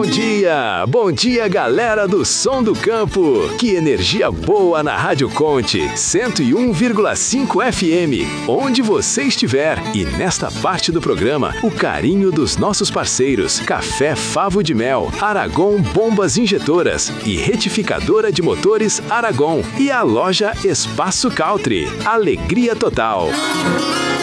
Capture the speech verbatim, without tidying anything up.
Bom dia! Bom dia, galera do Som do Campo! Que energia boa na Rádio Conte, cento e um vírgula cinco F M, onde você estiver. E nesta parte do programa, o carinho dos nossos parceiros Café Favo de Mel, Aragon Bombas Injetoras e Retificadora de Motores Aragon e a loja Espaço Country. Alegria total!